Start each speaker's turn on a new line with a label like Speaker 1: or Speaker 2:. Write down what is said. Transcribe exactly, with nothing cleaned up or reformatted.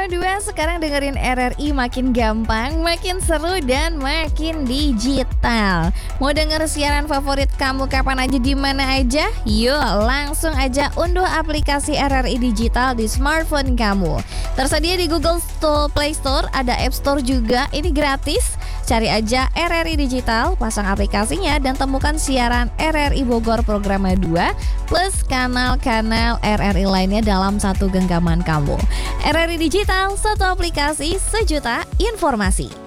Speaker 1: Program dua sekarang dengerin R R I makin gampang, makin seru dan makin digital. Mau denger siaran favorit kamu kapan aja di mana aja? Yuk langsung aja unduh aplikasi R R I Digital di smartphone kamu. Tersedia di Google Store, Play Store, ada App Store juga. Ini gratis. Cari aja R R I Digital, pasang aplikasinya dan temukan siaran R R I Bogor Program dua plus kanal-kanal R R I lainnya dalam satu genggaman kamu. R R I Digital, satu aplikasi, sejuta informasi.